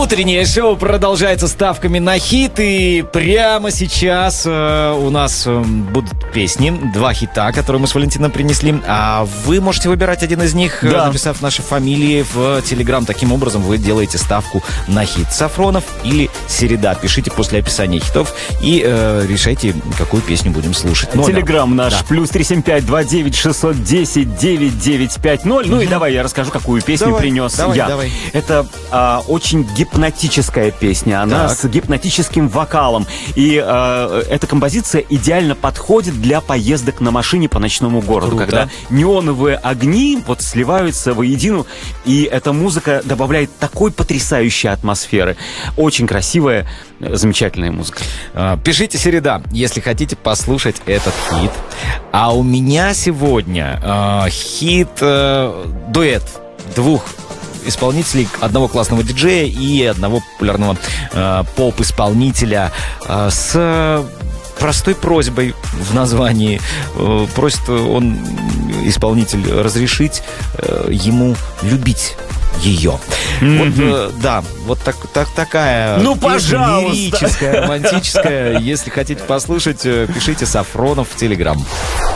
Утреннее шоу продолжается ставками на хит. И прямо сейчас у нас будут песни. 2 хита, которые мы с Валентином принесли. А вы можете выбирать один из них, написав наши фамилии в Телеграм. Таким образом вы делаете ставку на хит. Сафронов или Середа. Пишите после описания хитов и решайте, какую песню будем слушать. Телеграм наш плюс 375-29-610-9950. Ну и давай я расскажу, какую песню принес я. Давай. Это очень гипнотическая песня. Она с гипнотическим вокалом. И эта композиция идеально подходит для поездок на машине по ночному городу. Круто. Когда неоновые огни вот сливаются воедино. И эта музыка добавляет такой потрясающей атмосферы. Очень красивая, замечательная музыка. Пишите «Середа», если хотите послушать этот хит. А у меня сегодня хит дуэт 2 исполнителей, одного классного диджея и одного популярного поп-исполнителя с простой просьбой в названии. Просит он, исполнитель, разрешить ему любить ее. Вот такая пожалуйста, лирическая, романтическая. Если хотите послушать, пишите Сафронов в Телеграм.